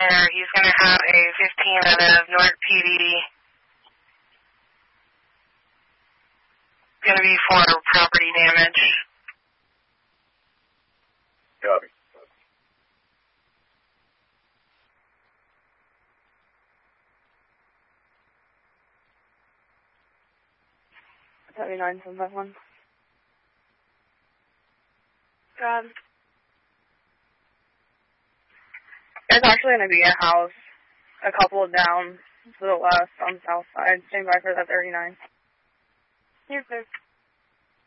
there. He's going to have a 15 out of Newark PD. Going to be for property damage. Copy. $79, 751. God. There's actually going to be a house a couple down to the west on the south side. Stand by for that 39. You're good.